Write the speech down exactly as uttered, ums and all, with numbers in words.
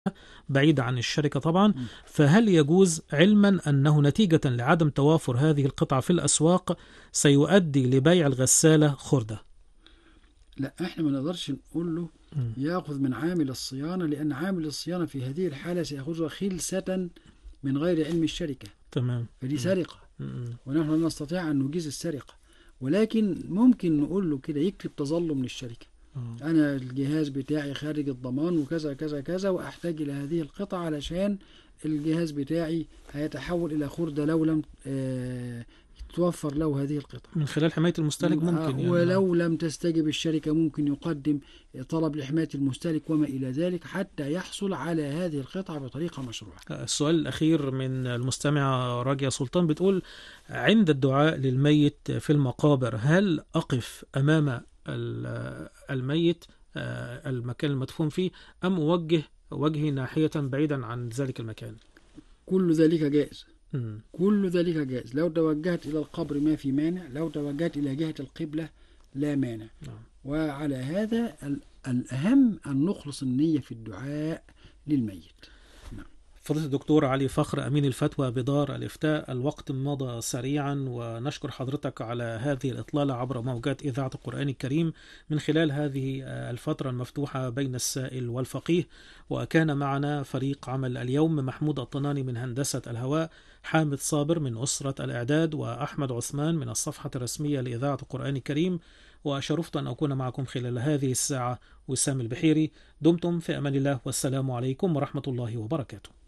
بعيدة عن الشركة طبعا. م. فهل يجوز علما أنه نتيجة لعدم توافر هذه القطعة في الأسواق سيؤدي لبيع الغسالة خردة؟ لا، احنا ما نقدرش نقول له م. ياخذ من عامل الصيانة، لأن عامل الصيانة في هذه الحالة سيأخذها خلسة من غير علم الشركة، تمام. فدي م. سرقة، م. ونحن لا نستطيع أن نجيز السرقة. ولكن ممكن نقول له كده يكتب تظلم للشركة، آه. أنا الجهاز بتاعي خارج الضمان وكذا كذا كذا، وأحتاج إلى هذه القطعة علشان الجهاز بتاعي هيتحول إلى خردة لو لم آه، توفر له هذه القطعة. من خلال حماية المستهلك ممكن يعني. ولو لم تستجب الشركة ممكن يقدم طلب لحماية المستهلك وما إلى ذلك، حتى يحصل على هذه القطعة بطريقة مشروعة. السؤال الأخير من المستمعة راجية سلطان بتقول: عند الدعاء للميت في المقابر هل أقف أمام الميت المكان المدفون فيه أم أوجه وجهي ناحية بعيدا عن ذلك المكان؟ كل ذلك جائز. م. كل ذلك جائز. لو توجهت إلى القبر ما في مانع، لو توجهت إلى جهة القبلة لا مانع. نعم. وعلى هذا الأهم أن نخلص النية في الدعاء للميت. نعم. فضيلة الدكتور علي فخر أمين الفتوى بدار الإفتاء، الوقت مضى سريعا، ونشكر حضرتك على هذه الإطلالة عبر موجات إذاعة القرآن الكريم من خلال هذه الفترة المفتوحة بين السائل والفقيه. وكان معنا فريق عمل اليوم: محمود الطناني من هندسة الهواء، حامد صابر من أسرة الإعداد، وأحمد عثمان من الصفحة الرسمية لإذاعة القرآن الكريم. وشرفت أن أكون معكم خلال هذه الساعة وسام البحيري. دمتم في أمان الله، والسلام عليكم ورحمة الله وبركاته.